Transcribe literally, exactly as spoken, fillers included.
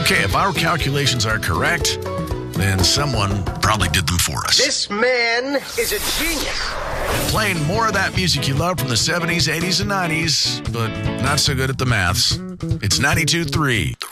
Okay, if our calculations are correct, then someone probably did them for us. This man is a genius. Playing more of that music you love from the seventies, eighties, and nineties, but not so good at the maths. It's ninety-two point three